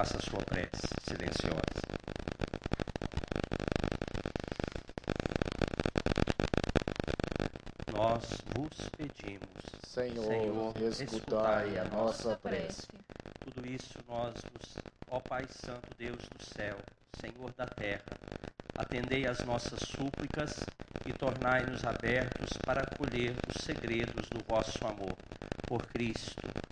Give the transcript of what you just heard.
faça a sua prece silenciosa. Nós vos pedimos, Senhor, escutai a nossa prece. Tudo isso nós vos, ó Pai Santo, Deus do céu, Senhor da terra, atendei às nossas súplicas e tornai-nos abertos para acolher os segredos do vosso amor. Por Cristo,